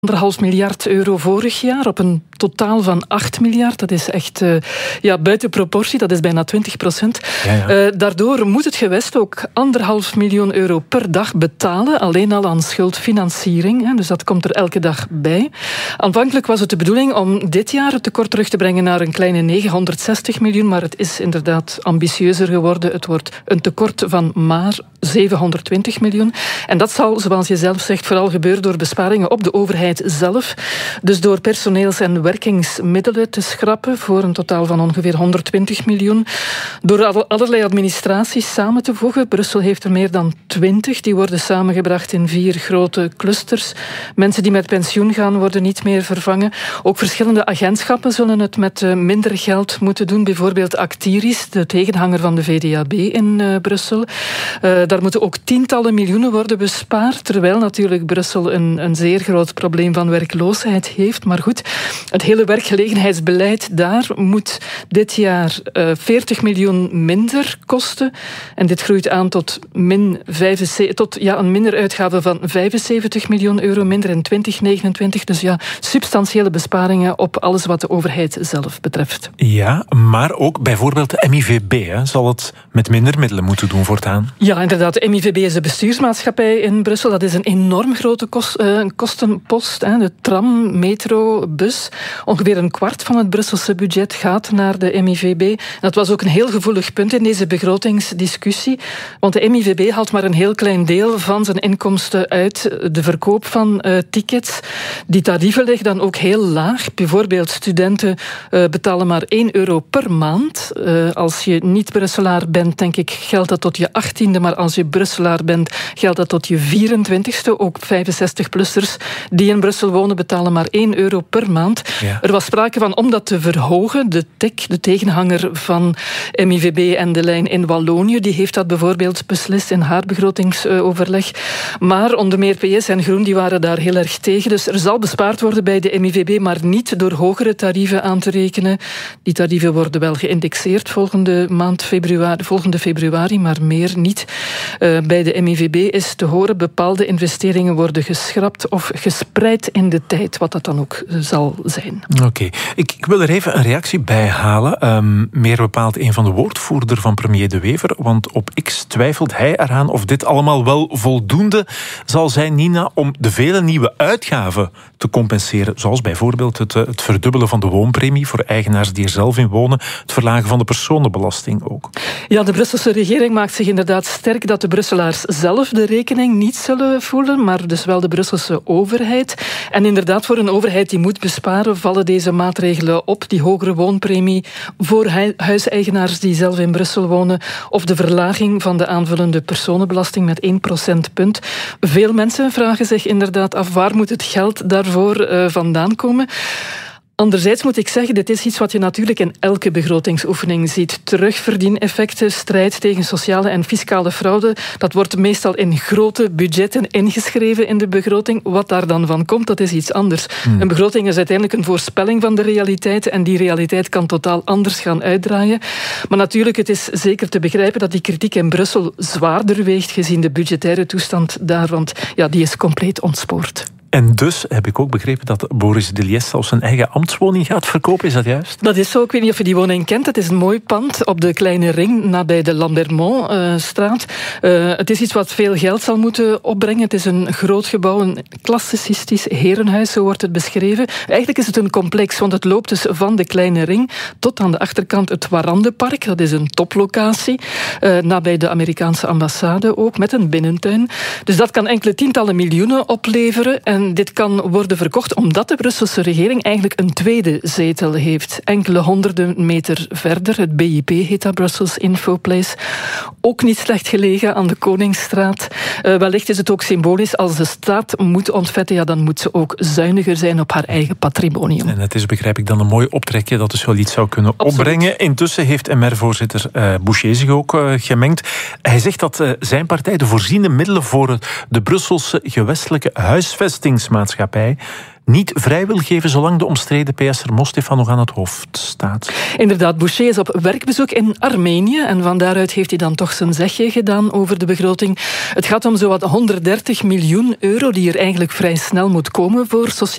1,5 miljard euro vorig jaar op een totaal van 8 miljard. Dat is echt buiten proportie, dat is bijna 20%. Ja. Daardoor moet het gewest ook 1,5 miljoen euro per dag betalen, alleen al aan schuldfinanciering. Hè, dus dat komt er elke dag bij. Aanvankelijk was het de bedoeling om dit jaar het tekort terug te brengen naar een kleine 960 miljoen, maar het is inderdaad ambitieuzer geworden. Het wordt een tekort van maar 720 miljoen. En dat zal, zoals je zelf zegt, vooral gebeuren door besparingen op de overheid zelf. Dus door personeels- en werkingsmiddelen te schrappen voor een totaal van ongeveer 120 miljoen. Door allerlei administraties samen te voegen. Brussel heeft er meer dan 20. Die worden samengebracht in 4 grote clusters. Mensen die met pensioen gaan worden niet meer vervangen. Ook verschillende agentschappen zullen het met minder geld moeten doen. Bijvoorbeeld Actiris, de tegenhanger van de VDAB in Brussel. Daar moeten ook tientallen miljoenen worden bespaard, terwijl natuurlijk Brussel een zeer groot probleem van werkloosheid heeft. Maar goed, het hele werkgelegenheidsbeleid daar moet dit jaar 40 miljoen minder kosten. En dit groeit aan tot een minderuitgave van 75 miljoen euro minder in 2029. Dus ja, substantiële besparingen op alles wat de overheid zelf betreft. Ja, maar ook bijvoorbeeld de MIVB zal het met minder middelen moeten doen voortaan. Ja, inderdaad. De MIVB is de bestuursmaatschappij in Brussel. Dat is een enorm grote kostenpost. De tram, metro, bus. Ongeveer een kwart van het Brusselse budget gaat naar de MIVB. Dat was ook een heel gevoelig punt in deze begrotingsdiscussie. Want de MIVB haalt maar een heel klein deel van zijn inkomsten uit de verkoop van tickets. Die tarieven liggen dan ook heel laag. Bijvoorbeeld studenten betalen maar 1 euro per maand. Als je niet Brusselaar bent, denk ik, geldt dat tot je 18e. Maar als je Brusselaar bent, geldt dat tot je 24e. Ook 65-plussers die in Brussel wonen betalen maar 1 euro per maand. Ja. Er was sprake van om dat te verhogen. De TEC, de tegenhanger van MIVB en de lijn in Wallonië, die heeft dat bijvoorbeeld beslist in haar begrotingsoverleg. Maar onder meer PS en Groen die waren daar heel erg tegen. Dus er zal bespaard worden bij de MIVB, maar niet door hogere tarieven aan te rekenen. Die tarieven worden wel geïndexeerd volgende februari, maar meer niet. Bij de MIVB is te horen, bepaalde investeringen worden geschrapt of gespreid in de tijd, wat dat dan ook zal zijn. Oké. Ik wil er even een reactie bij halen. Meer bepaald een van de woordvoerder van premier De Wever, want op X twijfelt hij eraan of dit allemaal wel voldoende zal zijn, Nina, om de vele nieuwe uitgaven te compenseren, zoals bijvoorbeeld het verdubbelen van de woonpremie voor eigenaars die er zelf in wonen, het verlagen van de personenbelasting ook. Ja, de Brusselse regering maakt zich inderdaad sterk dat de Brusselaars zelf de rekening niet zullen voelen, maar dus wel de Brusselse overheid. En inderdaad, voor een overheid die moet besparen, vallen deze maatregelen op. Die hogere woonpremie voor huiseigenaars die zelf in Brussel wonen, of de verlaging van de aanvullende personenbelasting met 1 procentpunt. Veel mensen vragen zich inderdaad af, waar moet het geld daarvoor vandaan komen? Anderzijds moet ik zeggen, dit is iets wat je natuurlijk in elke begrotingsoefening ziet. Terugverdieneffecten, strijd tegen sociale en fiscale fraude, dat wordt meestal in grote budgetten ingeschreven in de begroting. Wat daar dan van komt, dat is iets anders. Een begroting is uiteindelijk een voorspelling van de realiteit en die realiteit kan totaal anders gaan uitdraaien. Maar natuurlijk, het is zeker te begrijpen dat die kritiek in Brussel zwaarder weegt gezien de budgettaire toestand daar, want ja, die is compleet ontspoord. En dus heb ik ook begrepen dat Boris De Liesse zelfs zijn eigen ambtswoning gaat verkopen, is dat juist? Dat is zo, ik weet niet of je die woning kent. Het is een mooi pand op de Kleine Ring, nabij de Lambermont-straat. Het is iets wat veel geld zal moeten opbrengen. Het is een groot gebouw, een klassicistisch herenhuis, zo wordt het beschreven. Eigenlijk is het een complex, want het loopt dus van de Kleine Ring tot aan de achterkant het Warandepark. Dat is een toplocatie, nabij de Amerikaanse ambassade ook, met een binnentuin. Dus dat kan enkele tientallen miljoenen opleveren. En dit kan worden verkocht omdat de Brusselse regering eigenlijk een tweede zetel heeft. Enkele honderden meter verder. Het BIP heet dat, Brussels Infoplace. Ook niet slecht gelegen aan de Koningsstraat. Wellicht is het ook symbolisch. Als de staat moet ontvetten, ja, dan moet ze ook zuiniger zijn op haar eigen patrimonium. En het is, begrijp ik, dan een mooi optrekje dat dus wel iets zou kunnen opbrengen. Intussen heeft MR-voorzitter Boucher zich ook gemengd. Hij zegt dat zijn partij de voorziene middelen voor de Brusselse gewestelijke huisvesting leasingsmaatschappij niet vrij wil geven zolang de omstreden PS'er Mostefan nog aan het hoofd staat. Inderdaad, Boucher is op werkbezoek in Armenië en van daaruit heeft hij dan toch zijn zegje gedaan over de begroting. Het gaat om zowat 130 miljoen euro die er eigenlijk vrij snel moet komen voor sociale